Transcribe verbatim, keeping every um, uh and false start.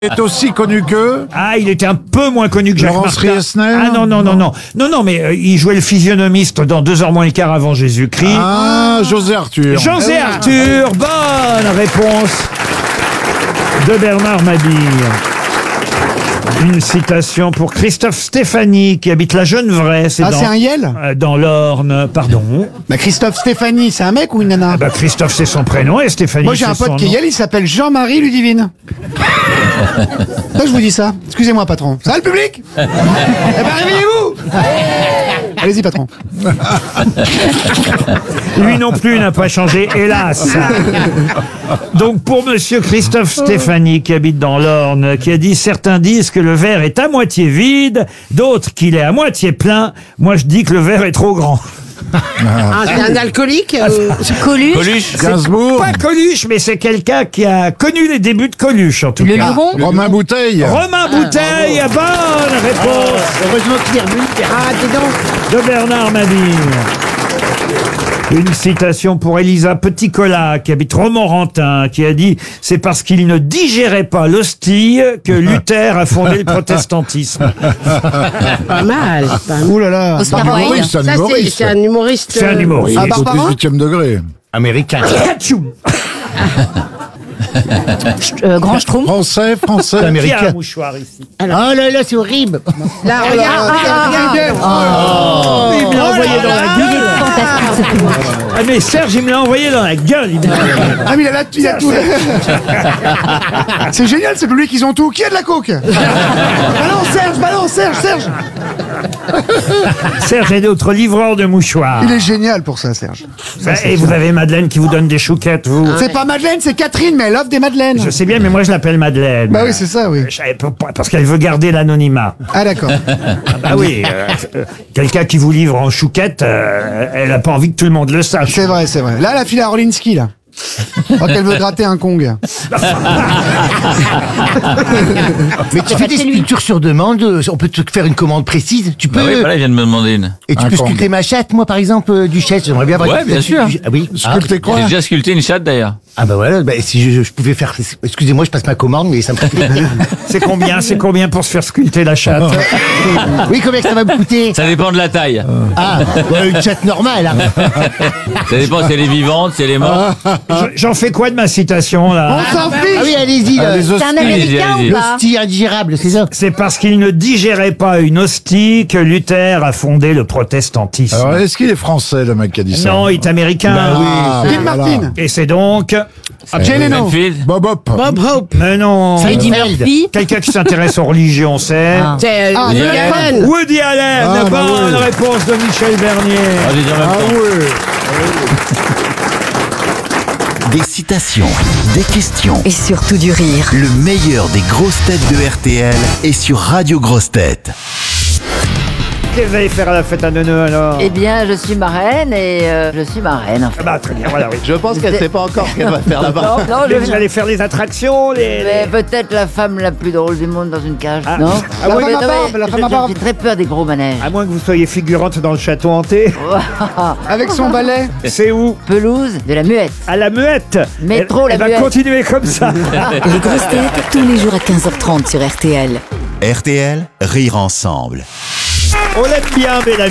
est aussi connu que Ah, il était un peu moins connu que Jacques Laurence Martin. Riesner. Ah non, non, non, non. Non, non, mais euh, il jouait le physionomiste dans deux heures moins le quart avant Jésus-Christ. Ah, José Arthur. José Arthur, bonne réponse de Bernard Mabille. Une citation pour Christophe Stéphanie, qui habite la Genevraie. C'est Ah, dans, c'est un Yel euh, dans l'Orne, pardon. Bah, Christophe Stéphanie, c'est un mec ou une nana? Ah bah, Christophe, c'est son prénom, et Stéphanie, Moi j'ai un c'est son pote qui est nom. Yel, il s'appelle Jean-Marie Ludivine. Ça, je vous dis ça. Excusez-moi, patron. Ça va le public? Eh ben, réveillez-vous. Allez-y, patron. Lui non plus n'a pas changé, hélas. Donc pour monsieur Christophe Stéphanie, qui habite dans l'Orne, qui a dit « Certains disent que le verre est à moitié vide, d'autres qu'il est à moitié plein. Moi je dis que le verre est trop grand. » Ah, c'est un alcoolique euh, Coluche, Coluche. Gainsbourg. Pas Coluche, mais c'est quelqu'un qui a connu les débuts de Coluche, en tout le cas. Luron, Romain Bouteille. Romain Bouteille, bonne réponse Heureusement qu'il est revenu. Ah, dis donc. de Bernard Mabille. Une citation pour Elisa Petit-Colas, qui habite Romorantin, qui a dit « C'est parce qu'il ne digérait pas l'hostie que Luther a fondé le protestantisme. Pas mal. Pas mal. Ouh là là. Oscar un Wilde. humoriste, un Ça, c'est humoriste. c'est un humoriste. » C'est un euh, humoriste. Ah, Au Barbarin dix-huitième degré. Américain. Atchoum. euh, Grand Schtroumpf. Français, français. Qui a un Américain. mouchoir ici? Oh là là, c'est horrible. Là, Oh là, regarde, regarde, quel regarde. Il me l'a envoyé dans la Il est gueule. fantastique ce film. Ah mais Serge, il me l'a envoyé dans la gueule. Il me l'a- Ah, mais il a, la, il a tout. C'est génial, ce public, ils ont tout. Qui a de la coke? Balance, Serge, balance, Serge, Serge. Serge est notre livreur de mouchoirs. Il est génial pour ça, Serge. Ça, c'est Et sûr. vous avez Madeleine qui vous donne des chouquettes, vous. C'est pas Madeleine, c'est Catherine, mais elle offre des madeleines. Je sais bien, mais moi je l'appelle Madeleine. Bah oui, c'est ça, oui. Je savais pas- Parce qu'elle veut garder l'anonymat. Ah, d'accord. Ah oui, euh, euh, quelqu'un qui vous livre en chouquette, euh, elle n'a pas envie que tout le monde le sache. C'est vrai, c'est vrai. Là, la fille à Orlinski, là. Quand elle veut gratter un Kong. Mais tu fais des sculptures sur demande, euh, on peut te faire une commande précise. Tu peux. Bah oui, voilà, il vient de me demander une. Et tu Un peux Kong. sculpter ma chatte, moi par exemple, euh, Duchesse. J'aimerais bien avoir Ouais, une- bien sûr. Ah oui. Ah, Sculpter quoi? J'ai déjà sculpté une chatte d'ailleurs. ah bah voilà, bah, si je, je pouvais faire. Excusez-moi, je passe ma commande, mais ça me ferait plaisir. C'est combien, c'est combien pour se faire sculpter la chatte? Oui, combien que ça va me coûter? Ça dépend de la taille. Ah, ouais, une chatte normale. Hein. Ça dépend si elle est vivante, si elle est morte. Je- J'en fais quoi de ma citation, là? On s'en Ah fiche. oui, allez-y. Ah, là. les C'est un hosties. Américain allez-y. ou pas? L'hostie indigérable, c'est ça. C'est parce qu'il ne digérait pas une hostie que Luther a fondé le protestantisme. Alors, est-ce qu'il est français, le mec qui a dit ça? Non, il est américain. Ah, Dean voilà. Martin. Et c'est donc... Jay Leno. Manfield. Bob Hop. Bob Hope. Mais non. Eddie Seinfeld. Murphy. Quelqu'un qui s'intéresse aux religions, c'est... Ah. C'est euh, Ah, Woody Woody Allen. Woody Allen. Ah, bah Bonne oui. réponse de Michel Bernier. Ah, j'ai dit en même Ah temps. oui. Des citations, des questions. Et surtout du rire. Le meilleur des grosses têtes de R T L est sur Radio Grosses Têtes. Qu'est-ce que vous allez faire à la fête à Neuneu, alors? Eh bien, je suis marraine et euh, je suis marraine. En fait. Ah bah, très bien, voilà, oui. Je pense qu'elle sait pas encore ce qu'elle va faire Non, non, Mais je vous allez faire les attractions, les... Mais peut-être la femme la plus drôle du monde dans une cage, Ah. non Ah La oui, femme mais- à barbe, la je, femme à je- barbe. J'ai très peur des gros manèges. À moins que vous soyez figurante dans le château hanté. Avec son balai. C'est où? Pelouse de la muette. À la muette. Métro, elle, la elle muette. va continuer comme ça. Les grosses têtes, tous les jours à quinze heures trente sur R T L. R T L, rire ensemble. On l'aime bien, mesdames.